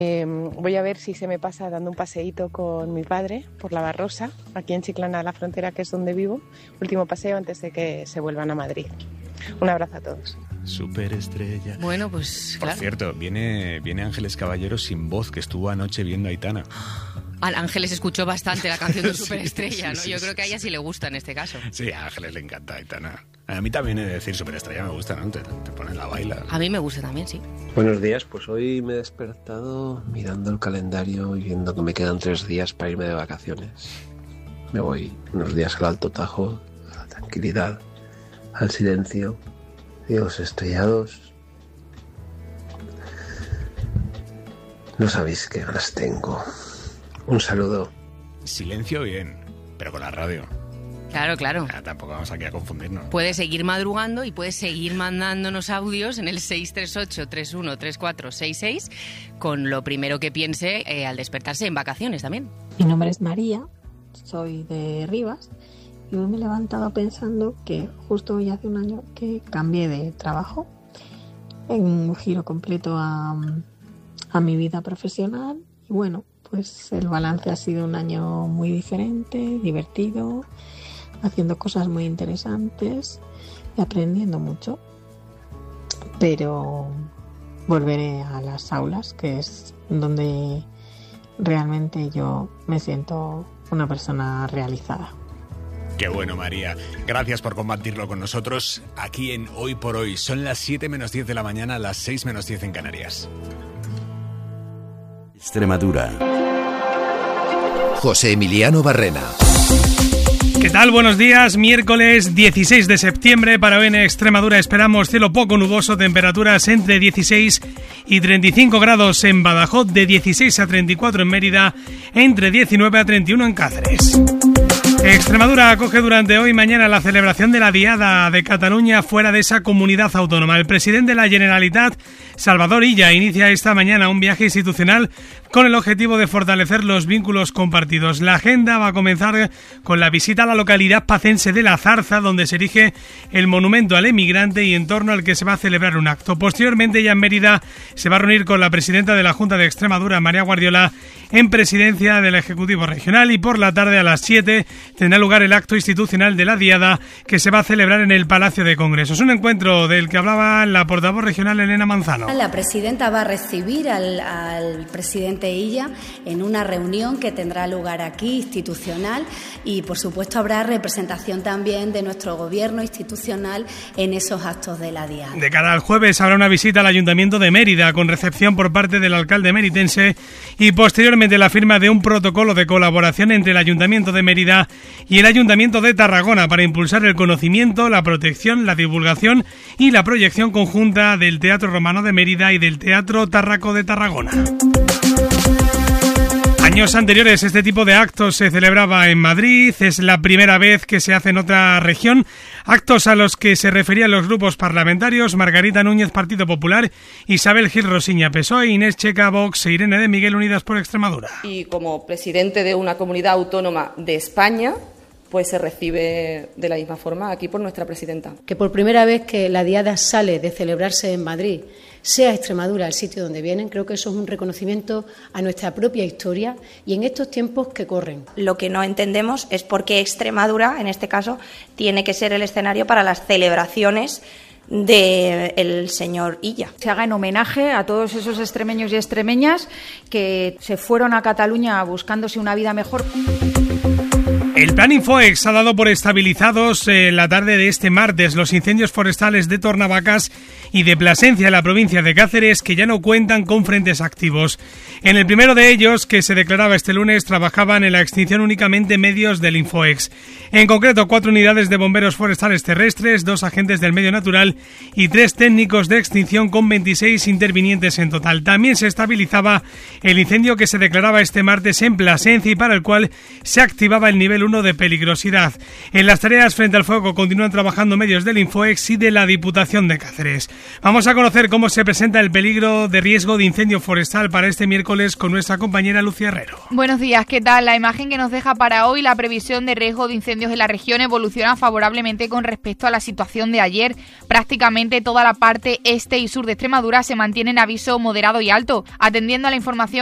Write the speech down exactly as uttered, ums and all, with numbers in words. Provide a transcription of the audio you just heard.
Eh, voy a ver si se me pasa dando un paseíto con mi padre por la Barrosa, aquí en Chiclana, la frontera, que es donde vivo. Último paseo antes de que se vuelvan a Madrid. Un abrazo a todos. Superestrella. Bueno, pues Por claro. cierto, viene, viene Ángeles Caballero sin voz, que estuvo anoche viendo a Aitana. Al Ángeles escuchó bastante la canción de Superestrella, Sí, ¿no? sí, Yo sí, creo que a ella sí. sí le gusta en este caso. Sí, a Ángeles le encanta Aitana. A mí también he de decir Superestrella me gusta, ¿no? Te, te ponen la baila. A mí me gusta también, sí. Buenos días, pues hoy me he despertado mirando el calendario y viendo que me quedan tres días para irme de vacaciones. Me voy unos días al Alto Tajo, a la tranquilidad, al silencio y los estrellados. No sabéis qué ganas tengo. Un saludo. Silencio bien, pero con la radio. Claro, claro. Ah, tampoco vamos aquí a confundirnos. Puedes seguir madrugando y puedes seguir mandándonos audios en el seis tres ocho, tres uno tres cuatro seis seis con lo primero que piense eh, al despertarse en vacaciones también. Mi nombre es María, soy de Rivas y hoy me he levantado pensando que justo hoy hace un año que cambié de trabajo en un giro completo a, a mi vida profesional y bueno, pues el balance ha sido un año muy diferente, divertido, haciendo cosas muy interesantes y aprendiendo mucho, pero volveré a las aulas, que es donde realmente yo me siento una persona realizada. Qué bueno, María. Gracias por compartirlo con nosotros aquí en Hoy por Hoy. Son las siete menos diez de la mañana, las seis menos diez en Canarias. Extremadura. José Emiliano Barrena. ¿Qué tal? Buenos días. Miércoles dieciséis de septiembre. Para hoy en Extremadura esperamos cielo poco nuboso, temperaturas entre dieciséis y treinta y cinco grados en Badajoz, de dieciséis a treinta y cuatro en Mérida, entre diecinueve a treinta y uno en Cáceres. Extremadura acoge durante hoy y mañana la celebración de la Diada de Cataluña fuera de esa comunidad autónoma. El presidente de la Generalitat, Salvador Illa, inicia esta mañana un viaje institucional con el objetivo de fortalecer los vínculos compartidos. La agenda va a comenzar con la visita a la localidad pacense de La Zarza, donde se erige el monumento al emigrante y en torno al que se va a celebrar un acto. Posteriormente, ya en Mérida, se va a reunir con la presidenta de la Junta de Extremadura, María Guardiola, en presidencia del Ejecutivo Regional, y por la tarde a las siete tendrá lugar el acto institucional de la Diada, que se va a celebrar en el Palacio de Congresos. Un encuentro del que hablaba la portavoz regional Elena Manzano. La presidenta va a recibir al, al presidente Illa en una reunión que tendrá lugar aquí, institucional, y por supuesto habrá representación también de nuestro gobierno institucional en esos actos de la Diada. De cara al jueves habrá una visita al Ayuntamiento de Mérida con recepción por parte del alcalde meritense y posteriormente la firma de un protocolo de colaboración entre el Ayuntamiento de Mérida y el Ayuntamiento de Tarragona para impulsar el conocimiento, la protección, la divulgación y la proyección conjunta del Teatro Romano de Mérida y del Teatro Tarraco de Tarragona. Años anteriores este tipo de actos se celebraba en Madrid, es la primera vez que se hace en otra región, actos a los que se referían los grupos parlamentarios: Margarita Núñez, Partido Popular, Isabel Gil Rosiña, P S O E, Inés Checa, Vox e Irene de Miguel, Unidas por Extremadura. Y como presidente de una comunidad autónoma de España, pues se recibe de la misma forma aquí por nuestra presidenta. Que por primera vez que la Diada sale de celebrarse en Madrid, sea Extremadura el sitio donde vienen, creo que eso es un reconocimiento a nuestra propia historia y en estos tiempos que corren. Lo que no entendemos es por qué Extremadura, en este caso, tiene que ser el escenario para las celebraciones del señor Illa. Se haga en homenaje a todos esos extremeños y extremeñas que se fueron a Cataluña buscándose una vida mejor. El plan Infoex ha dado por estabilizados en la tarde de este martes los incendios forestales de Tornavacas y de Plasencia, en la provincia de Cáceres, que ya no cuentan con frentes activos. En el primero de ellos, que se declaraba este lunes, trabajaban en la extinción únicamente medios del Infoex. En concreto, cuatro unidades de bomberos forestales terrestres, dos agentes del medio natural y tres técnicos de extinción, con veintiséis intervinientes en total. También se estabilizaba el incendio que se declaraba este martes en Plasencia y para el cual se activaba el nivel uno uno de peligrosidad. En las tareas frente al fuego continúan trabajando medios del Infoex y de la Diputación de Cáceres. Vamos a conocer cómo se presenta el peligro de riesgo de incendio forestal para este miércoles con nuestra compañera Lucía Herrero. Buenos días, ¿qué tal? La imagen que nos deja para hoy la previsión de riesgo de incendios en la región evoluciona favorablemente con respecto a la situación de ayer. Prácticamente toda la parte este y sur de Extremadura se mantiene en aviso moderado y alto. Atendiendo a la información